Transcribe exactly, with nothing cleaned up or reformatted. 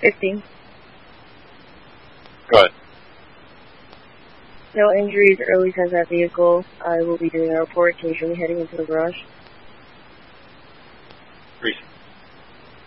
fifteen. Go ahead. No injuries, early sense that vehicle. I will be doing a report. Can you show me heading into the garage? Recent.